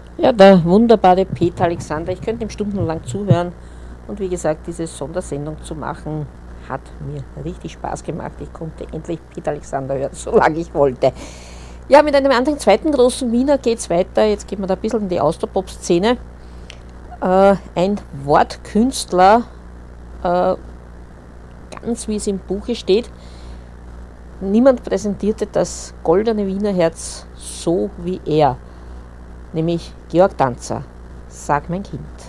Ja, der wunderbare Peter Alexander. Ich könnte ihm stundenlang zuhören. Und wie gesagt, diese Sondersendung zu machen, hat mir richtig Spaß gemacht. Ich konnte endlich Peter Alexander hören, solange ich wollte. Ja, mit einem anderen zweiten großen Wiener geht es weiter. Jetzt gehen wir da ein bisschen in die Austropop-Szene. Ein Wortkünstler, äh, ganz wie es im Buche steht. Niemand präsentierte das goldene Wiener Herz so wie er, nämlich Georg Danzer. Sag mein Kind.